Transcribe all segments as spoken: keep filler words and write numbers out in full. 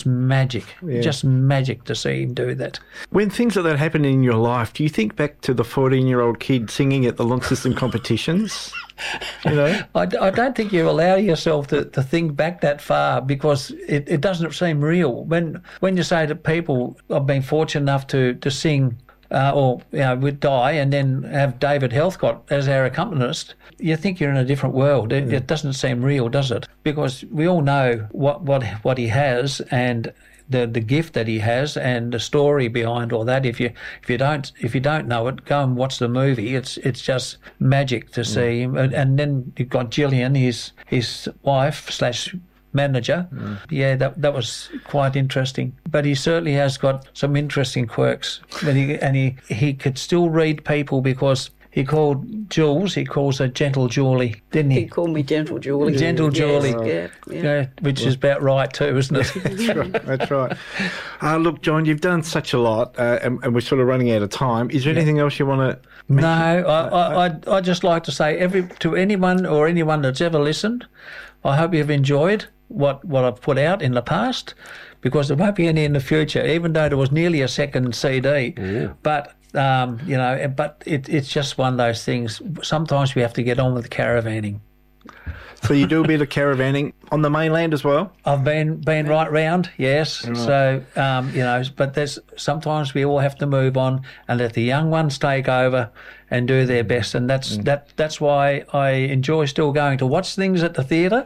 Magic, Yeah. just magic to see him do that. When things like that happen in your life, do you think back to the fourteen-year-old kid singing at the Launceston competitions? You know? I, I don't think you allow yourself to, to think back that far because it, it doesn't seem real. When when you say to people, I've been fortunate enough to, to sing uh, or you know, would die and then have David Heathcott as our accompanist, you think you're in a different world. It, Yeah. it doesn't seem real, does it? Because we all know what, what, what he has and the the gift that he has and the story behind all that. If you if you don't if you don't know it, go and watch the movie. It's it's just magic to see him. And, and then you've got Gillian, his his wife slash manager. Mm. Yeah, that that was quite interesting. But he certainly has got some interesting quirks. But he and he he could still read people because he called Jules, he calls her Gentle Julie, didn't he? He called me Gentle Julie. Gentle Julie. Yes, yeah, yeah. Yeah, which is about right too, isn't it? That's right. That's right. Uh, look, John, you've done such a lot, uh, and, and we're sort of running out of time. Is there anything else you want to mention? No, I, I, I'd, I'd just like to say every to anyone or anyone that's ever listened, I hope you've enjoyed what, what I've put out in the past, because there won't be any in the future, even though there was nearly a second C D. Yeah. But, um, you know, but it, it's just one of those things. Sometimes we have to get on with caravanning. So you do a bit of caravanning on the mainland as well? I've been been right round, yes. Right. So, um, you know, but there's sometimes we all have to move on and let the young ones take over and do their best. And that's mm. that. That's why I enjoy still going to watch things at the theatre.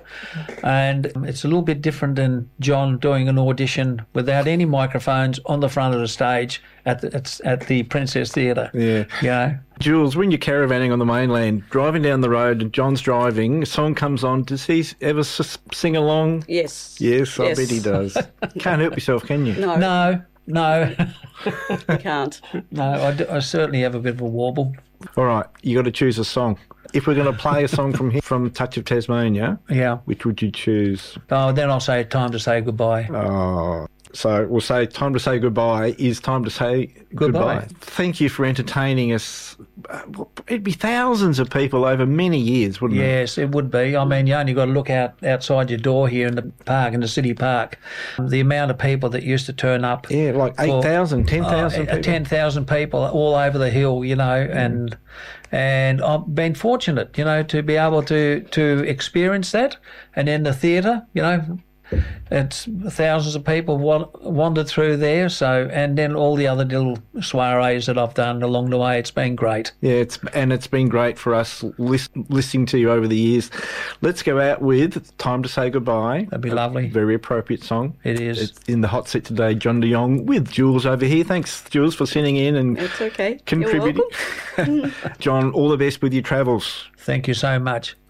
And it's a little bit different than John doing an audition without any microphones on the front of the stage at the, at, at the Princess Theatre. Yeah. You know? Jules, when you're caravanning on the mainland, driving down the road and John's driving, a song comes on, does he ever s- sing along? Yes. Yes, I Yes. bet he does. Can't help yourself, can you? No, No, no, you can't. no. I, do, I certainly have a bit of a warble. All right, you got to choose a song. If we're going to play a song from here, from Touch of Tasmania, Yeah. which would you choose? Oh, then I'll say time to say goodbye. Oh, so we'll say time to say goodbye is time to say goodbye. Goodbye. Thank you for entertaining us. It'd be thousands of people over many years, wouldn't it? Yes, it would be. I mean, you only got to look out outside your door here in the park, in the city park. The amount of people that used to turn up. Yeah, like eight thousand, ten thousand uh, people. ten thousand people all over the hill, you know, and and I've been fortunate, you know, to be able to, to experience that. And in the theatre, you know, it's thousands of people wa- wandered through there. So, and then all the other little soirees that I've done along the way, it's been great. Yeah, it's and it's been great for us lis- listening to you over the years. Let's go out with Time to Say Goodbye. That'd be A lovely. Very appropriate song. It is. It's in the hot seat today, John de Jong with Jules over here. Thanks, Jules, for sitting in and It's okay. contributing. You're welcome. John, all the best with your travels. Thank you so much.